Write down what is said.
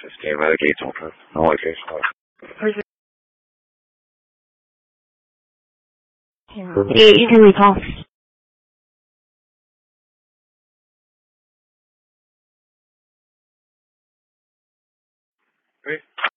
System Navigator. No, okay, sorry. You can leave off. Oui.